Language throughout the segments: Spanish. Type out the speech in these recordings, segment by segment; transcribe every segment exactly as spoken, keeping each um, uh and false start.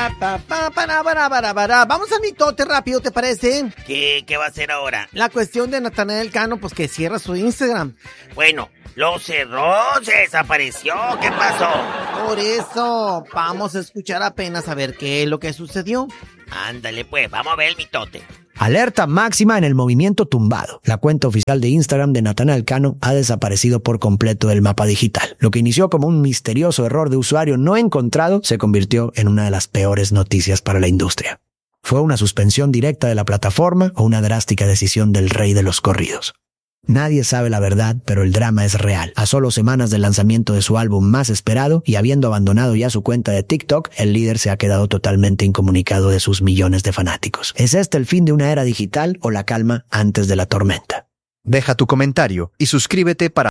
Pa, pa, pa, para, para, para, para. Vamos al mitote rápido, ¿te parece? ¿Qué, qué va a hacer ahora? La cuestión de Natanael Cano, pues que cierra su Instagram. Bueno, lo cerró, se desapareció. ¿Qué pasó? Por eso, vamos a escuchar apenas a ver qué es lo que sucedió. Ándale pues, vamos a ver el mitote. Alerta máxima en el movimiento tumbado. La cuenta oficial de Instagram de Natanael Cano ha desaparecido por completo del mapa digital. Lo que inició como un misterioso error de usuario no encontrado se convirtió en una de las peores noticias para la industria. ¿Fue una suspensión directa de la plataforma o una drástica decisión del rey de los corridos? Nadie sabe la verdad, pero el drama es real. A solo semanas del lanzamiento de su álbum más esperado y habiendo abandonado ya su cuenta de TikTok, el líder se ha quedado totalmente incomunicado de sus millones de fanáticos. ¿Es este el fin de una era digital o la calma antes de la tormenta? Deja tu comentario y suscríbete para...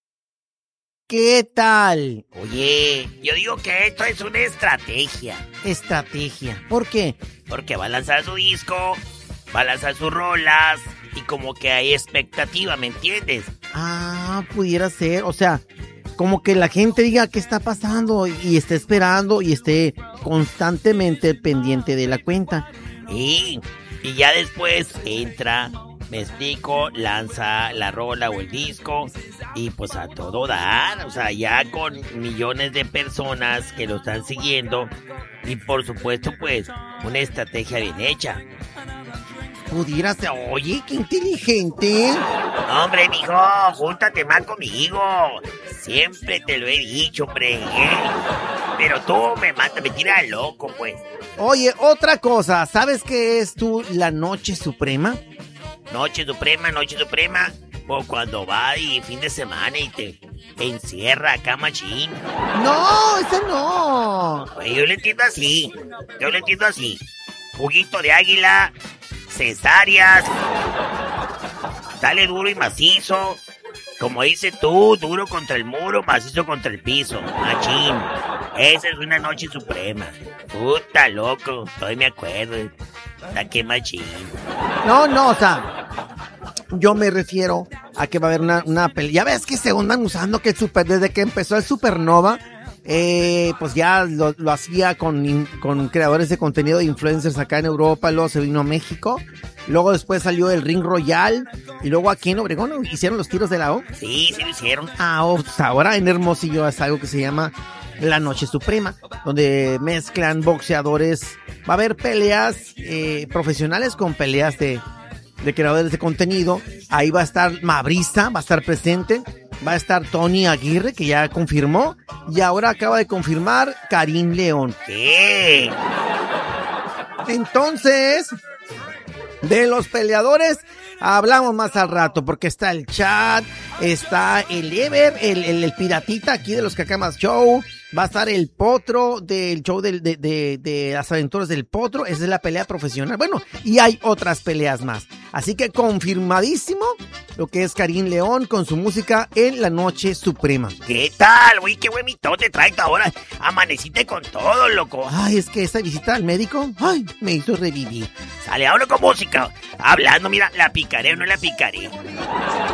¿Qué tal? Oye, yo digo que esto es una estrategia. Estrategia. ¿Por qué? Porque va a lanzar su disco, va a lanzar sus rolas y como que hay expectativa, ¿me entiendes? Ah, pudiera ser, o sea, como que la gente diga qué está pasando y esté esperando y esté constantemente pendiente de la cuenta. Y, y ya después entra, me explico, lanza la rola o el disco y pues a todo dar, o sea, ya con millones de personas que lo están siguiendo y por supuesto pues una estrategia bien hecha. Pudiera ser, oye, qué inteligente. Hombre, mijo, júntate más conmigo. Siempre te lo he dicho, hombre. ¿eh? Pero tú me matas, me tiras loco, pues. Oye, otra cosa, ¿sabes qué es tú la Noche Suprema? Noche Suprema, Noche Suprema. O cuando va y fin de semana y te, te encierra acá, machín. No, ese no. Pues yo lo entiendo así. Yo lo entiendo así. Juguito de águila, cesáreas, sale duro y macizo. Como dices tú, duro contra el muro, macizo contra el piso. Machín. Esa es una noche suprema. Puta, loco. Todavía me acuerdo. Está que machín. No, no, o sea, yo me refiero a que va a haber una, una pelea. Ya ves que se andan usando que el super, desde que empezó el Supernova, eh, pues ya lo, lo hacía con, con creadores de contenido de influencers acá en Europa, luego se vino a México, luego después salió el Ring Royal, y luego aquí en Obregón hicieron los tiros de la O. Sí, sí lo hicieron. Ah, oh, pues ahora en Hermosillo es algo que se llama la Noche Suprema, donde mezclan boxeadores. Va a haber peleas eh, profesionales con peleas de, de creadores de contenido. Ahí va a estar Mabrisa, va a estar presente. Va a estar Tony Aguirre, que ya confirmó. Y ahora acaba de confirmar Karim León. ¿Qué? Entonces, de los peleadores hablamos más al rato, porque está el Chat, está el Ever, el, el, el piratita aquí de los Cacamas Show, va a estar el Potro del show de, de, de, de las aventuras del Potro. Esa es la pelea profesional. Bueno, y hay otras peleas más. Así que confirmadísimo lo que es Karim León con su música en la Noche Suprema. ¿Qué tal? Uy, qué buen mitote traes ahora. Amaneciste con todo, loco. Ay, es que esa visita al médico, ay, me hizo revivir. Sale, hablo con música. Hablando, mira, la picaré o no la picaré.